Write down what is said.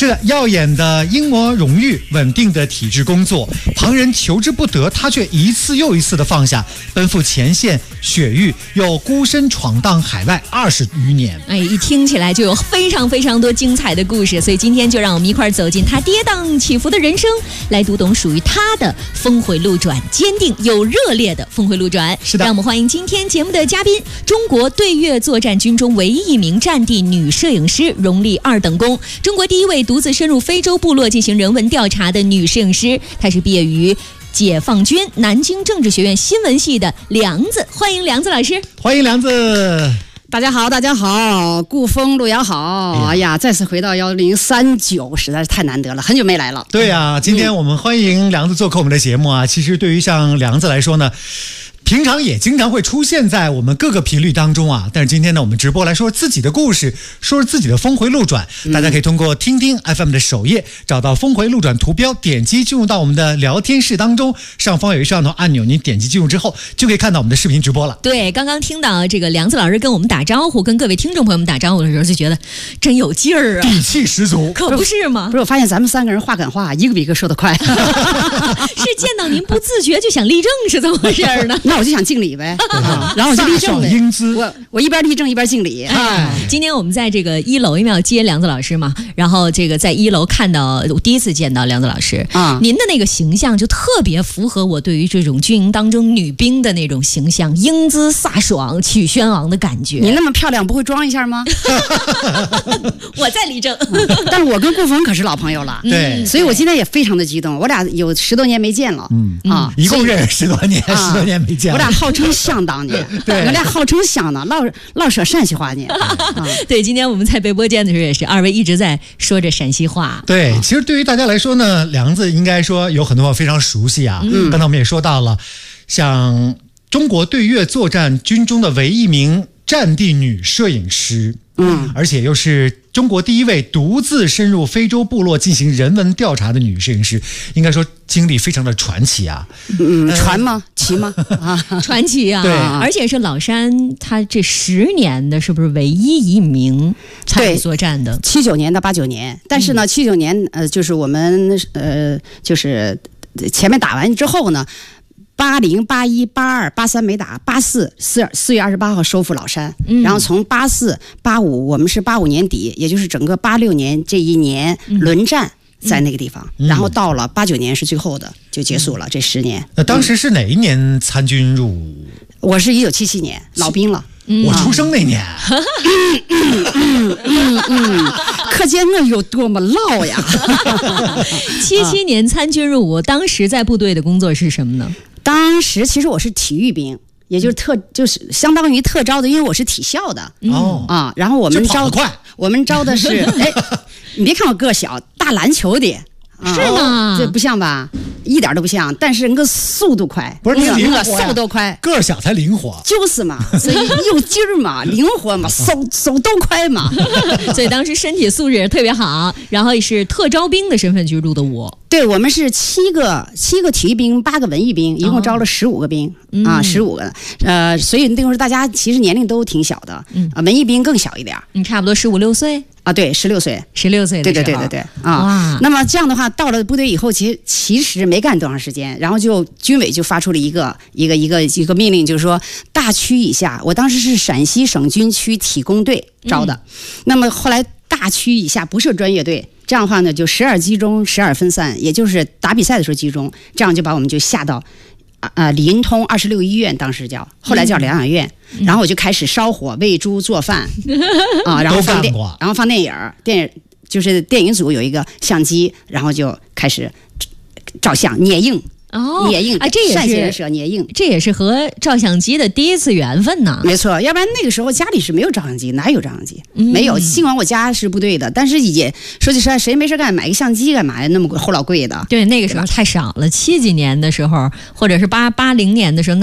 是的，耀眼的英模荣誉，稳定的体制工作，旁人求之不得，他却一次又一次的放下，奔赴前线雪域，又孤身闯荡海外20余年。 哎，一听起来就有非常非常多精彩的故事，所以今天就让我们一块走进他跌宕起伏的人生，来读懂属于他的峰回路转，坚定又热烈的峰回路转。 是的， 让我们欢迎今天节目的嘉宾，中国对越作战军中唯一一名战地女摄影师，荣立2等功，中国第一位独自深入非洲部落进行人文调查的女摄影师。她是毕业于解放军南京政治学院新闻系的梁子，欢迎梁子老师。 欢迎梁子。 大家好，大家好，顾风路遥好。哎呀，再次回到1039，实在是太难得了，很久没来了。 对啊，今天我们欢迎梁子做客我们的节目啊。其实对于像梁子来说呢，平常也经常会出现在我们各个频率当中啊，但是今天呢，我们直播来说自己的故事，说自己的峰回路转。大家可以通过听听 FM 的首页找到峰回路转图标，点击进入到我们的聊天室当中，上方有一摄像头按钮，您点击进入之后就可以看到我们的视频直播了。 对，刚刚听到这个梁子老师跟我们打招呼，跟各位听众朋友们打招呼的时候，就觉得真有劲儿啊， 底气十足， 可不是吗？ 不是，我发现咱们3个人话赶话，一个比一个说得快。 是见到您不自觉就想立正，是怎么回事呢？ 那我就想敬礼呗，然后我就立正呗。 英姿， 我一边立正一边敬礼。 今天我们在这个1楼，因为要接梁子老师嘛，然后这个在1楼看到，我第一次见到梁子老师啊，您的那个形象就特别符合我对于这种军营当中女兵的那种形象，英姿飒爽、气宇轩昂的感觉。 你那么漂亮，不会装一下吗？ 我在立正， 但是我跟顾风可是老朋友了， 对， 所以我今天也非常的激动。我俩有10多年没见了， 一共认识10多年，10多年没见了。 我俩号称相当呢， 对， 我俩号称相当，老说陕西话呢。 对，今天我们在备播间的时候也是，2位一直在说着陕西话。 对，其实对于大家来说呢，梁子应该说有很多非常熟悉啊。刚才我们也说到了，像中国对越作战军中的唯一一名战地女摄影师，而且又是中国第一位独自深入非洲部落进行人文调查的女摄影师，应该说经历非常的传奇啊。 传吗？奇吗？ 传奇啊！ 对， 而且是老山他这10年的，是不是唯一一名参与作战的 ？79年到89年，但是呢，79年就是我们就是前面打完之后呢。80、81、82、83没打，84 4月28号收复老山，然后从84、85，我们是85年底，也就是整个86年这一年轮战在那个地方，然后到了89年是最后的就结束了这10年。 那当时是哪一年参军入伍？ 我是1977年，老兵了。 我出生那年。 可见我有多么老呀。 77年参军入伍，当时在部队的工作是什么呢？ 当时其实我是体育兵，也就是就是相当于特招的，因为我是体校的。然后我们招的是，哎，你别看我个小，打篮球的。 是吗？ 这不像吧？一点都不像，但是我速度快， 不是你灵活呀， 手都快， 个儿小才灵活， 就是嘛，所以有劲儿嘛，灵活嘛，手都快嘛， 所以当时身体素质也特别好，然后也是特招兵的身份去入的伍。 对，我们是7个体育兵，8个文艺兵，一共招了15个兵，15个，所以那时候大家其实年龄都挺小的，文艺兵更小一点， 差不多15、16岁。 啊，对，16岁 ，16岁的时候， 对啊。那么这样的话，到了部队以后，其实没干多长时间，然后就军委就发出了一个命令，就是说大区以下，我当时是陕西省军区体工队招的，那么后来大区以下不设专业队，这样的话呢，就12集中，12分散，也就是打比赛的时候集中，这样就把我们就下到。李云通26医院，当时叫，后来叫疗养院，然后我就开始烧火、喂猪、做饭，然后放电影，就是电影组有一个相机，然后就开始照相、捏印。捏印这也是陕西人说捏印， 这也是和照相机的第一次缘分呢。 没错，要不然那个时候家里是没有照相机，哪有照相机？没有。尽管我家是部队的，但是也说句实话，谁没事干买个相机干嘛呀？那么齁老贵的。 对，那个时候太少了。70几年的时候，或者是80年的时候。